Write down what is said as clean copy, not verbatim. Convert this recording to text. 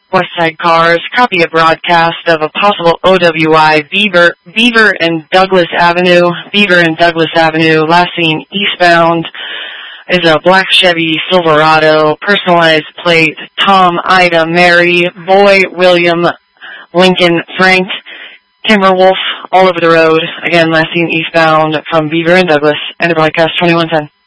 Westside Cars, copy a broadcast of a possible OWI, Beaver and Douglas Avenue. Beaver and Douglas Avenue, last seen eastbound, is a black Chevy Silverado, personalized plate, Tom, Ida, Mary, Boy, William, Lincoln, Frank, Timberwolf, all over the road. Again, last seen eastbound from Beaver and Douglas. End of broadcast 2110.